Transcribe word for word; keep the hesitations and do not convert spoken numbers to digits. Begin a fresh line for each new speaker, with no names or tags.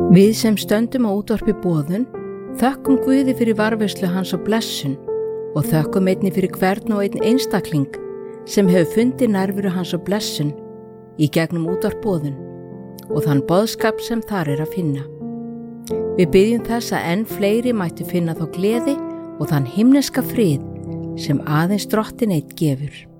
Við sem stöndum á útvarpi boðun þökkum Guði fyrir varðveislu hans og blessun og þökkum einnig fyrir hvern og einn einstakling sem hefur fundið nærveru hans og blessun í gegnum útvarp boðun og þann boðskap sem þar er að finna. Við byggjum þess að enn fleiri mættu finna þá gleði og þann himneska frið sem aðeins Drottinn einn gefur.